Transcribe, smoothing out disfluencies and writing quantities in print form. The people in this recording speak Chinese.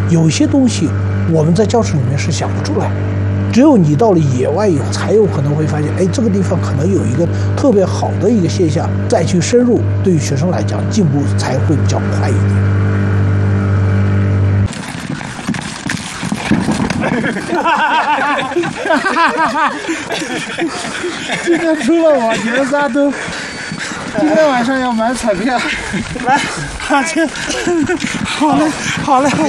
有些东西我们在教室里面是想不出来，只有你到了野外以后，才有可能会发现，哎，这个地方可能有一个特别好的一个现象，再去深入，对于学生来讲，进步才会比较快一点。 今天出了我，你们仨都今天晚上要买彩票。来，阿谦，好嘞，好嘞，好嘞。